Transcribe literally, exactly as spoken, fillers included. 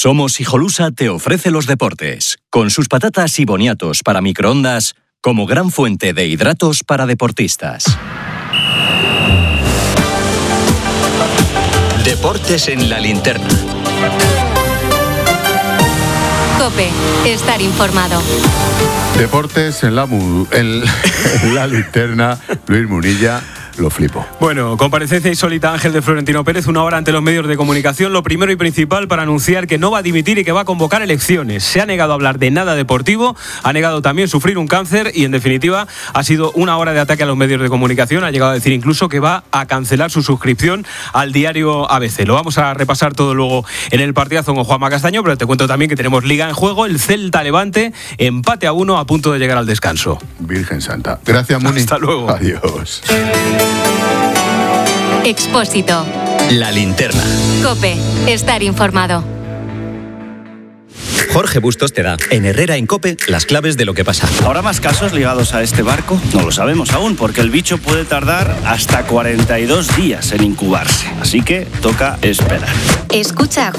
Somos Hijolusa te ofrece los deportes, con sus patatas y boniatos para microondas como gran fuente de hidratos para deportistas. Deportes en la linterna. COPE, estar informado. Deportes en la, mu- en, en la linterna, Luis Munilla. Lo flipo. Bueno, comparecencia insólita Ángel de Florentino Pérez, una hora ante los medios de comunicación. Lo primero y principal para anunciar que no va a dimitir y que va a convocar elecciones. Se ha negado a hablar de nada deportivo, ha negado también sufrir un cáncer y, en definitiva, ha sido una hora de ataque a los medios de comunicación. Ha llegado a decir incluso que va a cancelar su suscripción al diario A B C. Lo vamos a repasar todo luego en el partidazo con Juanma Castaño, pero te cuento también que tenemos Liga en juego, el Celta Levante, empate a uno a punto de llegar al descanso. Virgen Santa. Gracias, Muni. Hasta luego. Adiós. Expósito. La linterna. COPE, estar informado. Jorge Bustos te da, en Herrera en COPE, las claves de lo que pasa. ¿Habrá más casos ligados a este barco? No lo sabemos aún, porque el bicho puede tardar hasta cuarenta y dos días en incubarse. Así que toca esperar. Escucha